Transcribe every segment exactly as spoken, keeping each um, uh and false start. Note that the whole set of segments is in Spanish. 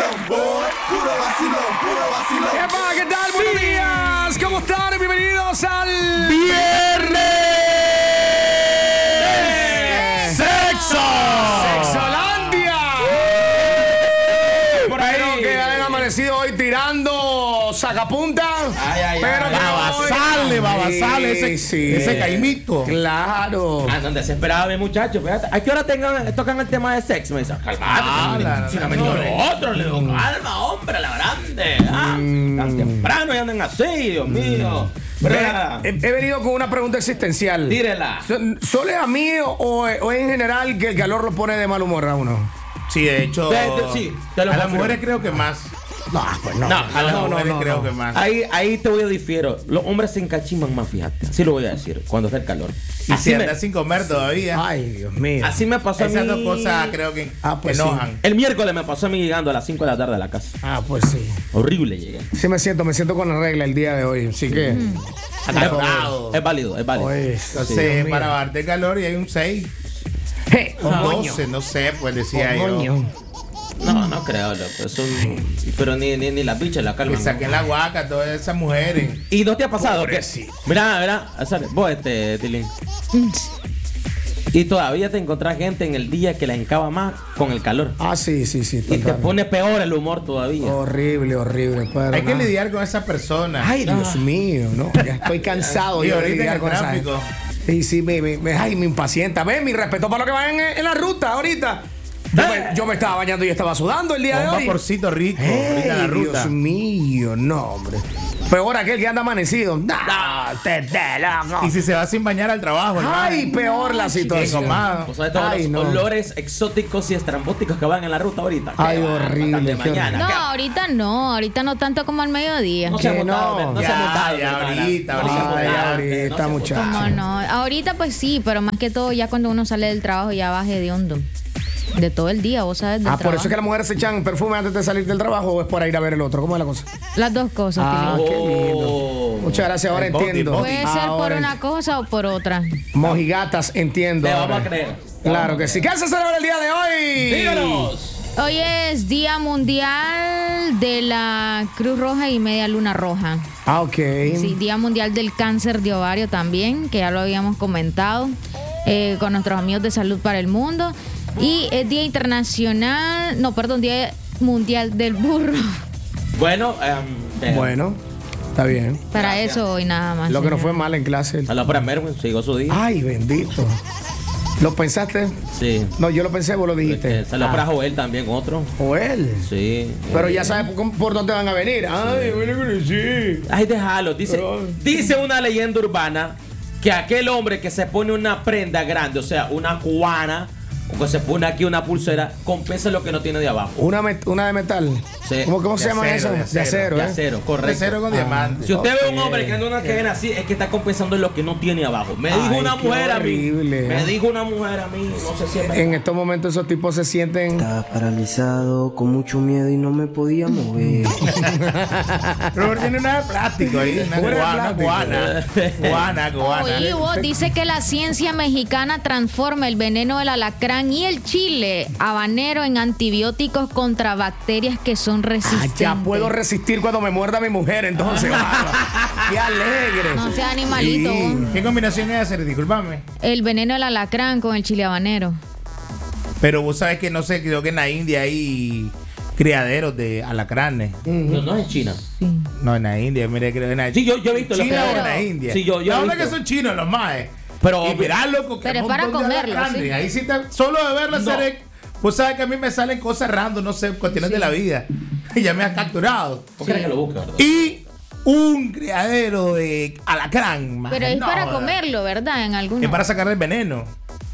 vacilón, boy. Puro vacilón, puro vacilón. ¡Epa! ¿Qué tal? Buenos días. ¿Cómo están? Bienvenidos al Viernes Sexo. Sexolandia. Por ahí que han amanecido hoy tirando sacapunta. Ay, ay, pero ay. que Babasale, hoy- babasale, ese, Sí, ese sí. caimito. Claro. Andan desesperados, mi muchachos. Fíjate. ¿A qué hora tengan, tocan el tema de sexo? Me dicen, calmate. Ah, si la- no, si no la- ha venido no, lo otro. Le digo, calma, hombre, la grande. Ah, Mm. tan temprano y andan así, Dios mío. Pero, Mira, he, he venido con una pregunta existencial. tírela. So- ¿Solo es a mí o, o en general que el calor lo pone de mal humor a uno? Sí, de hecho. De- de- sí, te lo a las confirmo. mujeres creo que más. No, pues no. No, A las no, mujeres no, creo no. que más. Ahí, ahí te voy a difiero. Los hombres se encachiman más, fíjate. Así lo voy a decir, cuando está el calor. Y Así si me, andas sin comer todavía. Ay, Dios mío. así me pasó a mí. Esas dos cosas creo que Ah, pues enojan. El miércoles me pasó a mí llegando a las cinco de la tarde a la casa. Ah, pues sí. Horrible llegué. Sí me siento, me siento con la regla el día de hoy. Así que. Acalorado. Es válido, es válido. Pues, Entonces, para bajarte el calor y hay un seis. Hey, O coño. doce, no sé, pues decía yo. Coño. No, no creo, loco. Eso, pero ni, ni, ni las bichas la Que calman. saquen la guaca, todas esas mujeres. ¿Y no te ha pasado? Que, Pobrecito. mira, mira, Azar, vos este, Tilín. Y todavía te encontrás gente en el día que la encaba más con el calor. Ah, sí, sí, sí. Y te total. pone peor el humor todavía. Horrible, horrible. Pero Hay que nada. lidiar con esas personas. Ay, Dios mío, no. Ya estoy cansado Y yo de ahorita en lidiar el con esa gente. tráfico. Sí, sí, me, me, me- ay, me impacienta. Ve, mi respeto para los que van en, en la ruta ahorita. Yo me, yo me estaba bañando y estaba sudando el día Un de hoy. vaporcito rico, ahorita en la Ey, ruta. Dios mío, no, hombre. Peor aquel que anda amanecido. Nah, te, te, loco. Y si se va sin bañar al trabajo, Ay, hermano. peor la situación. engomado. O sea, todos Ay, los no. olores exóticos y estrambóticos que van en la ruta ahorita. Ay, Qué va, horrible, bastante qué mañana. No, ¿Qué? ahorita no, ahorita no tanto como al mediodía. No ¿Qué se ha montado, no? no se ha Ya, montado, ya, hermana. ahorita, No ahorita, se ha montado, ya, ahorita, no se ha muchacho. montado. ¿Cómo no? Ahorita pues sí, pero más que todo ya cuando uno sale del trabajo ya baje de hondo. De todo el día, vos sabes del Ah, por trabajo. eso es que las mujeres se echan perfume antes de salir del trabajo o es para ir a ver el otro. ¿Cómo es la cosa? Las dos cosas. Ah, Tilín. qué lindo. Oh. Muchas gracias, ahora El body, entiendo. body. Puede ser por Ahora una cosa o por otra. Mojigatas, entiendo. Te vamos ahora. a creer. Claro que sí. ¿Qué se celebra el día de hoy? Díganos. Hoy es Día Mundial de la Cruz Roja y Media Luna Roja. Ah, ok. Sí, Día Mundial del Cáncer de Ovario también, que ya lo habíamos comentado eh, con nuestros amigos de Salud para el Mundo. Y es Día Internacional, no, perdón, Día Mundial del Burro. Bueno, em, venga. Bueno, está bien. Para Gracias. eso hoy nada más. Lo que no señor. fue mal en clase. A la hora Merwin sigo su día. Ay, bendito. ¿Lo pensaste? Sí. No, yo lo pensé, vos lo dijiste. Se lo Ah, para Joel también, otro. o él. Sí. Pero Eh, ya sabes por, por dónde van a venir. Ay, bueno, pero sí. Ay, déjalo. Dice, Pero- dice una leyenda urbana que aquel hombre que se pone una prenda grande, o sea, una cubana, o que se pone aquí una pulsera, compensa lo que no tiene de abajo. Una, met- una de metal. Sí. ¿Cómo, cómo se De llama acero, eso? de De acero. acero, De ¿eh? acero, correcto. Cero con diamante. Si usted ve a un Ok. hombre que anda en una cadena así, es que está compensando lo que no tiene abajo. Me dijo Ay, una qué mujer a mí. horrible. Me dijo una mujer a mí, no sé si es verdad. En estos momentos esos tipos se sienten. Estaba paralizado, con mucho miedo y no me podía mover. Robert tiene una de plástico ahí, una Una de cubana, plástico. cubana, cubana, cubana. Oye, vos dice que la ciencia mexicana transforma el veneno del alacrán y el chile habanero en antibióticos contra bacterias que son Ah, resistentes. ya puedo resistir cuando me muerda mi mujer, entonces. bárbaro. ¡Qué alegre! No sea animalito. Sí. vos. ¿Qué combinación es hacer? Disculpame. El veneno del alacrán con el chile habanero. Pero vos sabes que no sé, creo que en la India hay criaderos de alacranes. No, no es en China. Sí. No, en la India, mire, creo que en la Sí, yo, yo he visto los China o en criaderos. la India. Sí, yo, yo La he verdad visto. que son chinos los maes. Pero- y mirá, loco, que Pero es un para montón de comerlo, alacranes. sí. Ahí sí te, solo de verlo No. hacer. Vos sabes que a mí me salen cosas random, no sé, cuestiones de la vida. Y ya me has capturado. ¿Por qué que lo busca, verdad? Y un criadero de alacrán, maje, Pero es no, para joda. comerlo, ¿verdad? En algunos. Es para sacarle el veneno.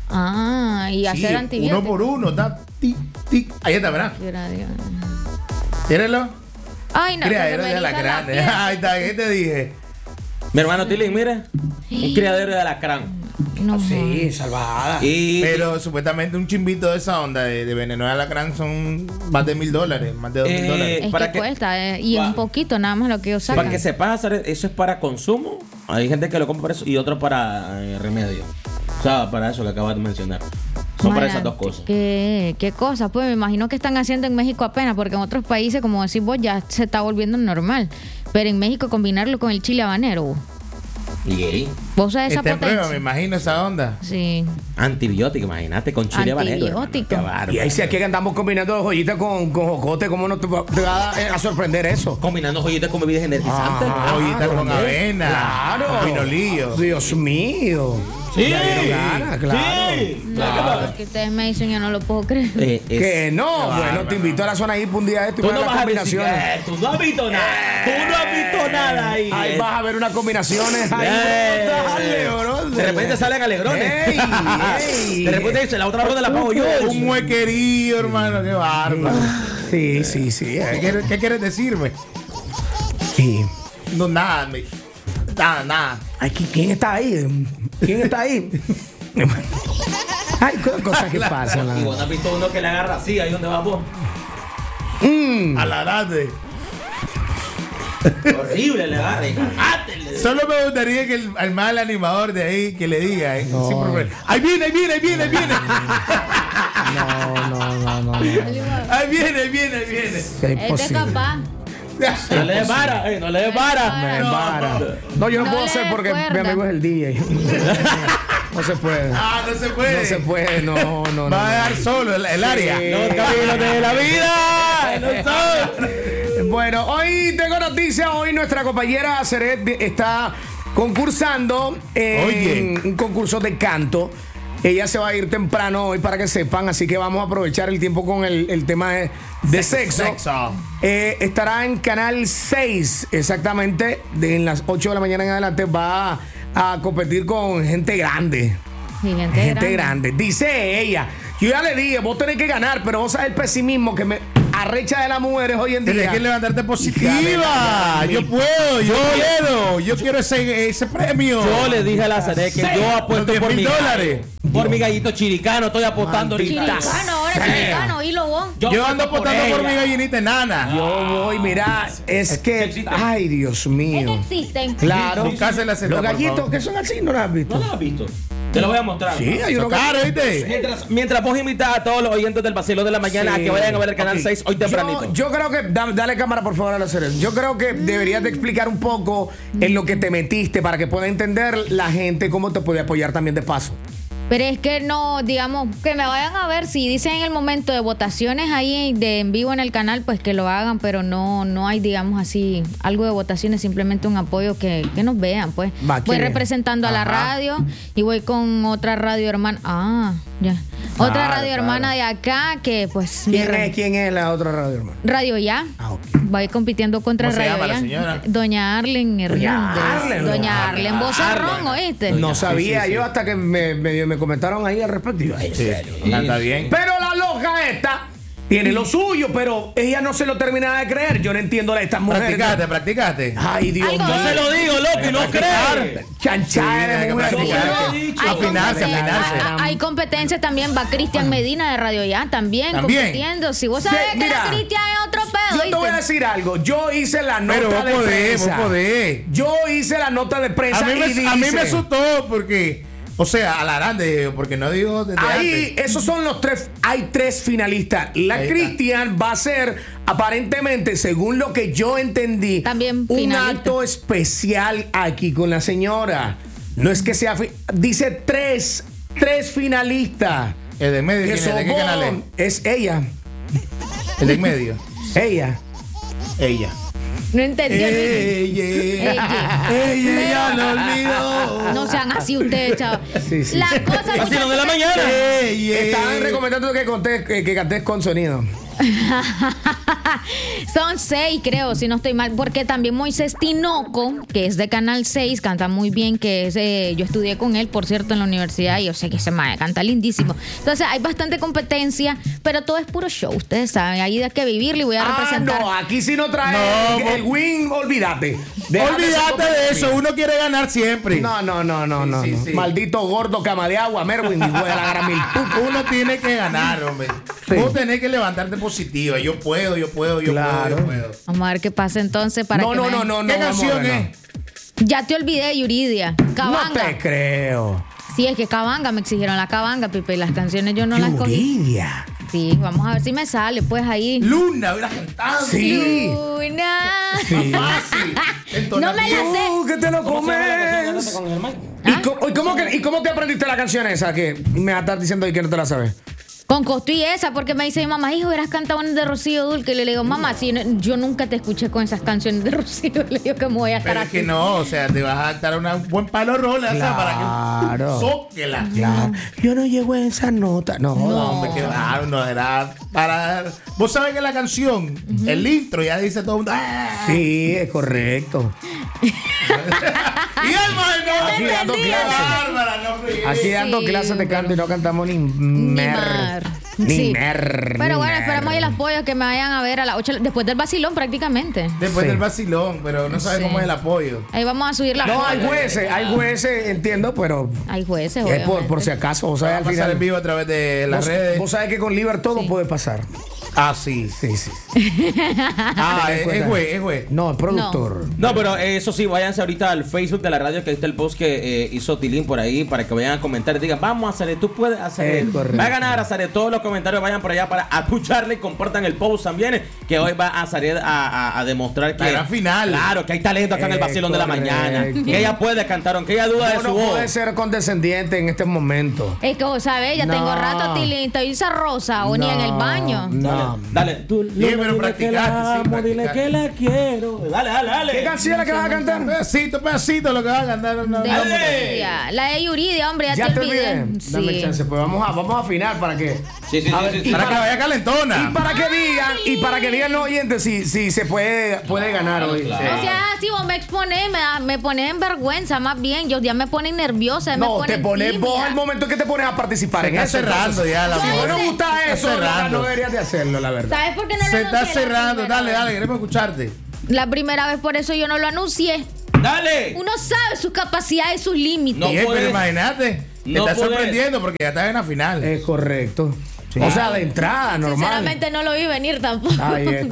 Ah, y Sí, hacer antibióticos. uno por uno, da, tic, tic. Ahí está, ¿verdad? Quiera Dios. Tírenlo. Ay, no, Criadero se me de eriza la alacrán. piel. Ahí está, ¿qué te dije? Mi hermano Tilín, mire. Un criadero de alacrán. No, Sí, salvajada. Y Pero supuestamente un chimbito de esa onda de, de veneno de alacrán son más de mil dólares, más de dos mil Eh, dólares. es para que, que- cuesta, eh, y es Va. un poquito nada más lo que yo saco. para que sepas, eso es para consumo. Hay gente que lo compra para eso y otro para eh, remedio. O sea, para eso que acabas de mencionar. Son para Imagínate, esas dos cosas. ¿Qué, qué cosas? Pues me imagino que están haciendo en México apenas, porque en otros países, como decís vos, ya se está volviendo normal. Pero en México combinarlo con el chile habanero. Y ahí, ¿Vos sabés esa Está en prueba, me potencia? imagino esa onda. Sí. antibiótico, imagínate, con chile habanero. hermano. Antibiótico. Qué bárbaro. Y ahí sí, aquí que andamos combinando joyitas con, con jocote, ¿cómo no te va, te va a, a sorprender eso? Combinando joyitas con bebidas energizantes. Ah, Joyita con avena. Claro. Con pinolillo. Dios mío. Sí. Ya dieron ganas, claro. Sí. No, es que ustedes me dicen, yo no lo puedo creer. Eh, es- Que no, Qué bueno, bárbaro. te invito a la zona ahí un día de esto y Tú vas a no las vas a decir, combinaciones. eh, tú no has visto nada. Tú no has visto nada ahí. Ahí Eh, vas a ver unas combinaciones ahí. Eh, Dale, bro. De repente salen alegrones. Ey, ey. De repente dice, la otra ronda la pago yo. Un muequerío, hermano, qué bárbaro. Sí, sí, sí. ¿Qué eh. quieres, qué quieres decirme? Sí. No, nada, me- nada, nada. Ay, ¿qui- ¿quién está ahí? ¿Quién está ahí? Ay, co- cosas que pasan. Y la- vos no has visto uno que le agarra así, ahí donde vas vos. Mm. A la grande. Horrible le agarra. y cagátele. Solo me gustaría que el, al mal animador de ahí que le diga, eh, sí, por favor, ahí viene, ahí viene, ahí viene, ahí viene. No, no, no, no. no. Ahí viene, ahí viene, ahí viene. Que es Es de imposible. capaz. No le des vara, eh, no le des vara. Me embara. No, yo no, No puedo le hacer porque mi cuerda. amigo es el D J. No se puede. Ah, no se puede. No se puede, no, no, no. Va a dejar solo el, el área. Sí. Los caminos de la vida. No son. Bueno, hoy tengo noticias. Hoy nuestra compañera Seret está concursando en Oye. un concurso de canto. Ella se va a ir temprano hoy para que sepan, así que vamos a aprovechar el tiempo con el, el tema de, de sexo. Sexo. Eh, estará en Canal seis, exactamente, de en las ocho de la mañana en adelante. Va a, a competir con gente grande. Sí, gente, Gente grande. grande. Dice ella, yo ya le dije, vos tenés que ganar, pero vos sabés el pesimismo que me arrecha de las mujeres hoy en día. Tienes que levantarte Hija de positiva. la- Yo puedo, yo quiero. Yo quiero ese, ese premio. Yo le dije a la Sede que yo apuesto Los diez por mil mi dólares. Por mi gallito chiricano, estoy apostando ahorita. Chiricano, ahora chiricano, hilo vos. Yo ando apuesto apostando por ella. mi gallinita enana. Yo voy, mira, es Sí que, existe. ay, Dios ¿Qué mío. existen? Claro. Buscásela, Zeta, Los por gallitos favor. que son así, ¿no los has ¿No visto? lo has visto? Te lo voy a mostrar. Sí, hay unos Claro, gallitos. ¿viste? Mientras, mientras vos invitas a todos los oyentes del Vacilo de la Mañana Sí. a que vayan a ver el Canal Ok. seis hoy tempranito. Yo, yo creo que, da- dale cámara por favor a la Ceres. Yo creo que deberías de explicar un poco en lo que te metiste para que pueda entender la gente cómo te puede apoyar también de paso. Pero es que no, digamos, que me vayan a ver. Si dicen en el momento de votaciones ahí de en vivo en el canal, pues que lo hagan, pero no, no hay, digamos así, algo de votaciones, simplemente un apoyo que, que nos vean, pues. Va, Voy ¿quién es? representando a la Ajá. radio y voy con otra radio hermana. Ah, ya. Otra Claro, radio claro. hermana de acá que, pues, mi ¿Quién ra- es, quién es la otra radio, hermano? Radio Ya. Ah, ok. Voy compitiendo contra ¿Cómo se Radio llama la Ya. señora? Doña Arlen Hernández. Arlen. Doña Arlen Vocerrón, ¿oíste? No Sí, sabía sí, sí. yo hasta que me, me, me comentaron ahí al respecto. Y yo, ay, ¿en serio? Anda bien. Pero la loca esta tiene lo suyo, pero ella no se lo termina de creer. Yo no entiendo a estas mujeres. Practicaste, practicaste. Ay, Dios Algo mío. Yo se lo digo, loco, y no cree. Chanchada Sí, de hay que mujer. practicar. Yo se lo he No, dicho. hay Afinarse, competen- afinarse. hay- Hay competencias también. Va Cristian Medina de Radio Ya también, También. compitiendo. Si vos sabés Sí, que mira, la Cristian es otro pedo. Yo te voy a ¿oíste? decir algo. Yo hice la nota Pero vos de podés, prensa. vos podés. Yo hice la nota de prensa A mí, y me, a mí me dice- asustó porque, o sea, a la grande, porque no digo desde Ahí, antes. esos son los tres. Hay tres finalistas. La Ahí está. Cristian va a ser, aparentemente, según lo que yo entendí, También un finalista. acto especial aquí con la señora. No es que sea. fi- Dice tres. Tres finalistas. El de en medio, Que ¿quién es? ¿De qué son- canal es? Es ella. El de en medio. Ella. Ella. No entendí. Ella. Ella. Ella ya lo olvidó. No sean así ustedes, chaval. Sí, sí. La cosa es Vacilo de la Mañana. Ella. Estaban recomendando que, contés, que, que cantes con sonido. Son seis, creo, si no estoy mal, porque también Moisés Tinoco, que es de Canal seis, canta muy bien, que es, eh, yo estudié con él, por cierto, en la universidad, y yo sé que ese mae canta lindísimo. Entonces, hay bastante competencia, pero todo es puro show, ustedes saben, ahí hay que vivirlo y voy a Ah, representar. no, aquí sí no trae No, el, vos- el win, olvídate. Déjate Olvídate esa de eso, cosa. uno quiere ganar siempre. No, no, no, no, no. sí, no. sí. Maldito gordo cama de agua, Merwin, hijo de la gran mil. Uno tiene que ganar, hombre. Sí. Vos tenés que levantarte positiva. Yo puedo, yo puedo, yo Claro. puedo, yo puedo. Vamos a ver qué pasa entonces para No, que no, me- no, no, no. ¿Qué vamos a canción ver, no. es? Ya te olvidé, Yuridia. No Cabanga. te creo. Sí, es que Cabanga, me exigieron la Cabanga, Pipe, y las canciones yo no las cogí. Yuridia. Sí, vamos a ver si me sale, pues ahí. Luna, hubieras cantado. Sí. Luna. Sí. Fácil. No me la sé. Tú que te lo ¿Cómo se llama la canción comes. esa con el Mike? ¿Y, ¿Ah? cómo, y cómo que- y cómo te aprendiste la canción esa? Que me vas a estar diciendo ahí que no te la sabes. Con Costo y esa, porque me dice mi mamá, hijo, hubieras cantado una de Rocío Dulce. Y le digo, mamá, si no- yo nunca te escuché con esas canciones de Rocío. Le digo que me voy a estar Pero es aquí. que no, o sea, te vas a dar una- un buen palo rola, o sea, para Claro. que zóquela. Claro. Yo no llego a esa nota. No, No, no. hombre, que ah, no era para. Vos sabés que la canción, el intro ya dice todo el mundo. ¡Ah! Sí, es correcto. Y Alma, no, Aquí dando qué clases. bárbara, no friegues. Aquí dando Sí, clases de canto y no cantamos ni Ni mer. mar. Ni Sí. mer. Pero ni bueno, mer. esperamos ahí el apoyo que me vayan a ver a las ocho, después del vacilón prácticamente. Después Sí. del vacilón, pero no sabes Sí. cómo es el apoyo. Ahí vamos a subir la No, foto. hay jueces, hay jueces, entiendo, pero Hay jueces, es por, obviamente. por si acaso. O sea, Va a al pasar final. en vivo a través de las vos, redes. vos sabés que con Liber todo Sí. puede pasar. Ah, sí. Sí, sí. Ah, Ten en es, cuenta. es güey, es güey. No, es productor. No, pero eh, eso sí, váyanse ahorita al Facebook de la radio, que ahí está el post que eh, hizo Tilín por ahí, para que vayan a comentar y digan, vamos a hacer, tú puedes hacer. Es correcto. Va a ganar a Zaret. Todos los comentarios vayan por allá para apucharle y compartan el post también, que hoy va a salir a, a- a demostrar que. La gran final. Claro, que hay talento acá en el Es vacilón de la correcto. mañana. Que ella puede cantar, aunque ella duda de No, su no voz. puede ser condescendiente en este momento. Es que vos sabés, ya No. tengo rato, Tilín, estoy rosa o ni en el baño. No. Dale, tú, Sí, pero dile que la practicaste, sí, amo, dile practicaste. que la quiero. Dale, dale, dale. ¿Qué canción es la que vas a cantar? Pedacito, pedacito lo que va a cantar. No, De no. Yuridia. La de Yuridia, hombre, ya, Ya te te olvidé. olvidé. Dame Sí. chance, pues vamos a, vamos a afinar para que. Sí, sí, A sí, ver, sí, y sí. Para que para- vaya calentona. Y para que digan, y para que digan los oyentes si, si se puede, puede ganar hoy. Claro. O sea, si vos me exponés, me, da- me pones en vergüenza, más bien. Yo ya me ponen nerviosa, me No, ponen te pones tímida. vos al momento que te pones a participar Se en está eso. cerrando entonces, ya la Si voz. vos no gusta Está eso, no, cerrando. no deberías de hacerlo, la verdad. ¿Sabes por qué no lo Se está anuncié la cerrando. primera Dale, vez? dale, queremos escucharte. La primera vez, por eso yo no lo anuncié. Dale. Uno sabe sus capacidades y sus límites. No Bien, podés. pero imagínate, te No está podés. sorprendiendo porque ya estás en la final. Es correcto. O sea, de entrada, normal. Sinceramente no lo vi venir tampoco. Ahí está.